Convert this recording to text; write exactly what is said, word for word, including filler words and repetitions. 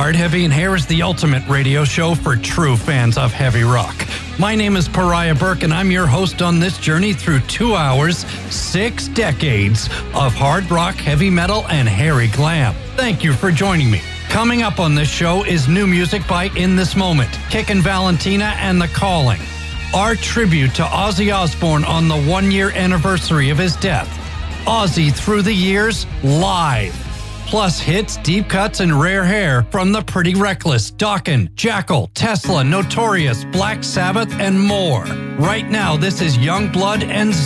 Hard, Heavy, and Hair is the ultimate radio show for true fans of heavy rock. My name is Pariah Burke, and I'm your host on this journey through two hours, six decades of hard rock, heavy metal, and hairy glam. Thank you for joining me. Coming up on this show is new music by In This Moment, Kickin' Valentina, and The Calling. Our tribute to Ozzy Osbourne on the one-year anniversary of his death. Ozzy Through the Years, live. Plus hits, deep cuts, and rare hair from The Pretty Reckless, Dokken, Jackal, Tesla, Notorious, Black Sabbath, and more. Right now, this is Youngblood and